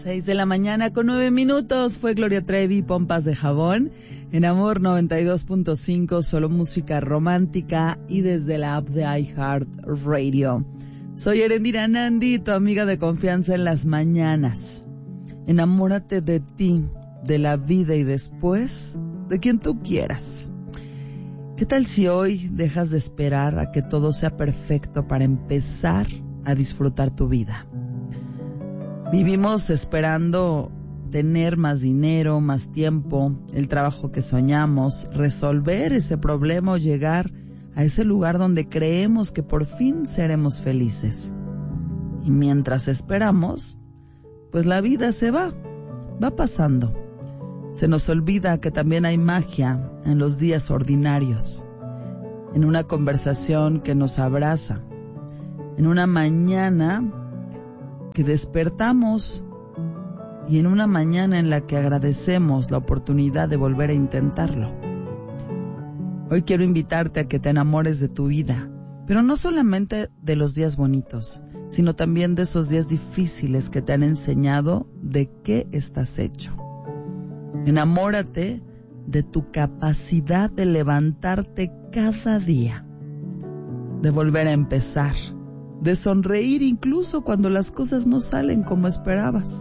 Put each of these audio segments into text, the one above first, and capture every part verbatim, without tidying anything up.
Seis de la mañana con nueve minutos. Fue Gloria Trevi, Pompas de Jabón. En Amor noventa y dos punto cinco, solo música romántica y desde la app de iHeartRadio. Soy Erendira Nandi, tu amiga de confianza en las mañanas. Enamórate de ti, de la vida y después de quien tú quieras. ¿Qué tal si hoy dejas de esperar a que todo sea perfecto para empezar a disfrutar tu vida? Vivimos esperando tener más dinero, más tiempo, el trabajo que soñamos, resolver ese problema o llegar a ese lugar donde creemos que por fin seremos felices. Y mientras esperamos, pues la vida se va, va pasando. Se nos olvida que también hay magia en los días ordinarios, en una conversación que nos abraza, en una mañana que despertamos y en una mañana en la que agradecemos la oportunidad de volver a intentarlo. Hoy quiero invitarte a que te enamores de tu vida, pero no solamente de los días bonitos, sino también de esos días difíciles que te han enseñado de qué estás hecho. Enamórate de tu capacidad de levantarte cada día, de volver a empezar, de sonreír incluso cuando las cosas no salen como esperabas.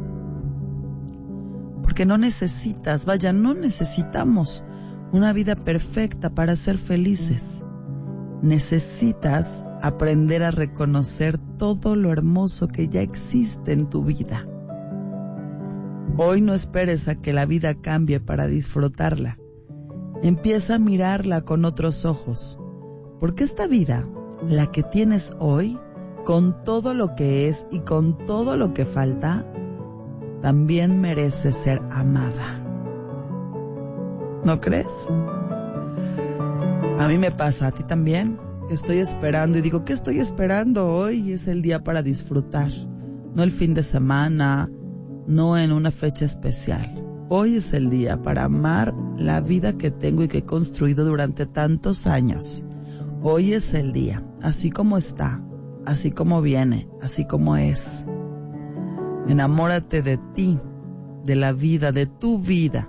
Porque no necesitas, vaya, no necesitamos una vida perfecta para ser felices. Necesitas aprender a reconocer todo lo hermoso que ya existe en tu vida. Hoy no esperes a que la vida cambie para disfrutarla. Empieza a mirarla con otros ojos, porque esta vida, la que tienes hoy, con todo lo que es y con todo lo que falta, también merece ser amada. ¿No crees? A mí me pasa, a ti también. Estoy esperando y digo, ¿qué estoy esperando hoy? Es el día para disfrutar, no el fin de semana, no en una fecha especial. Hoy es el día para amar la vida que tengo y que he construido durante tantos años. Hoy es el día, así como está, así como viene, así como es. Enamórate de ti, de la vida, de tu vida,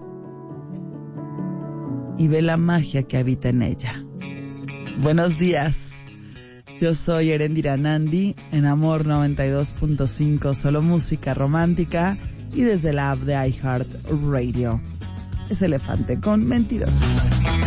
y ve la magia que habita en ella. Buenos días, yo soy Erendira Nandi, en Amor noventa y dos punto cinco, solo música romántica y desde la app de iHeartRadio. Es Elefante con Mentiroso.